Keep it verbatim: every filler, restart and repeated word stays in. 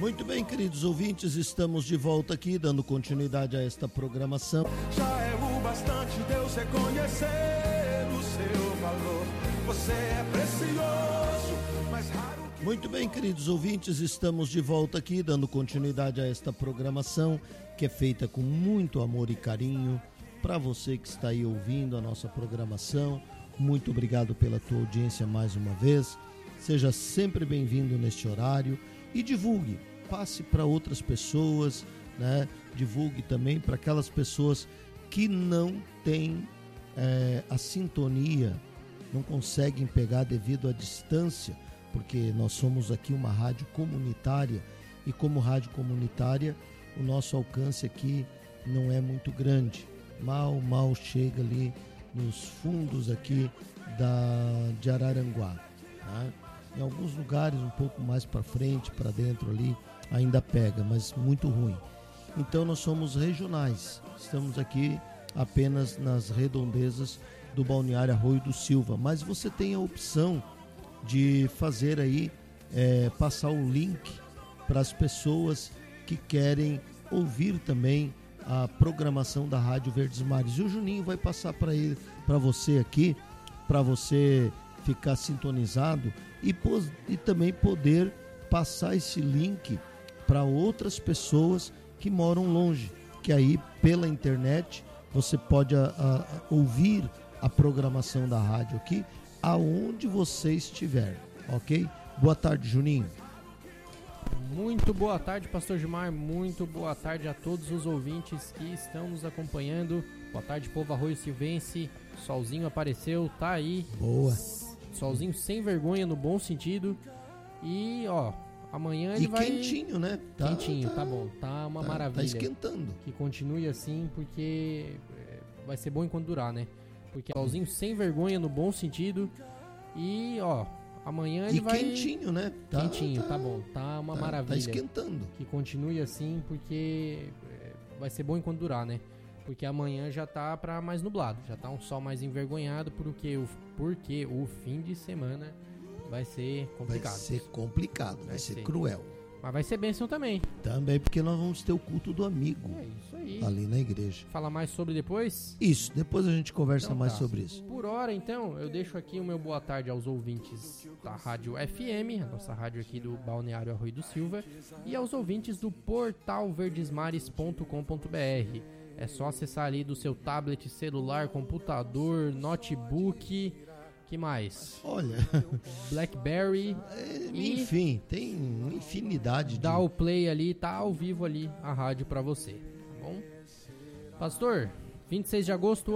Muito bem, queridos ouvintes, estamos de volta aqui, dando continuidade a esta programação. Já é o bastante Deus reconhecer o seu valor. Você é precioso, mas raro. Que... Muito bem, queridos ouvintes, estamos de volta aqui, dando continuidade a esta programação, que é feita com muito amor e carinho para você que está aí ouvindo a nossa programação. Muito obrigado pela tua audiência mais uma vez. Seja sempre bem-vindo neste horário e divulgue, passe para outras pessoas, né? Divulgue também para aquelas pessoas que não têm é, a sintonia, não conseguem pegar devido à distância, porque nós somos aqui uma rádio comunitária e como rádio comunitária o nosso alcance aqui não é muito grande, mal, mal chega ali nos fundos aqui da, de Araranguá, tá? Em alguns lugares um pouco mais para frente, para dentro ali, ainda pega, mas muito ruim. Então nós somos regionais, estamos aqui apenas nas redondezas do Balneário Arroio do Silva, mas você tem a opção de fazer aí, é, passar o link para as pessoas que querem ouvir também a programação da Rádio Verdes Mares. E o Juninho vai passar para ele, para você aqui, para você ficar sintonizado e, e também poder passar esse link para outras pessoas que moram longe, que aí pela internet você pode a, a, ouvir a programação da rádio aqui aonde você estiver, ok? Boa tarde, Juninho. Muito boa tarde, Pastor Gilmar, muito boa tarde a todos os ouvintes que estão nos acompanhando. Boa tarde, povo Arroio Silvense, solzinho apareceu, tá aí. Boa. Solzinho sem vergonha no bom sentido. E ó, amanhã ele e vai... quentinho, né? Tá, quentinho, tá, tá bom, tá uma tá, maravilha. Tá esquentando. Que continue assim, porque vai ser bom enquanto durar, né? Porque solzinho sem vergonha no bom sentido. E ó, amanhã ele e vai... E quentinho, né? Tá, quentinho, tá, tá bom, tá uma tá, maravilha. Tá esquentando. Que continue assim, porque vai ser bom enquanto durar, né? Porque amanhã já tá pra mais nublado, já tá um sol mais envergonhado, porque o, porque o fim de semana vai ser complicado. Vai ser complicado, vai, vai ser, ser cruel. Mas vai ser bênção também. Também, porque nós vamos ter o culto do amigo. É isso aí. Ali na igreja. Falar mais sobre depois? Isso, depois a gente conversa então, mais tá. sobre isso. Por hora, então, eu deixo aqui o meu boa tarde aos ouvintes da Rádio F M, a nossa rádio aqui do Balneário Arroio do Silva, e aos ouvintes do portal verdesmares ponto com ponto b r. É só acessar ali do seu tablet, celular, computador, notebook, que mais? Olha, BlackBerry, é, enfim, tem infinidade. Dá de... o play ali, tá ao vivo ali a rádio pra você, tá bom? Pastor, vinte e seis de agosto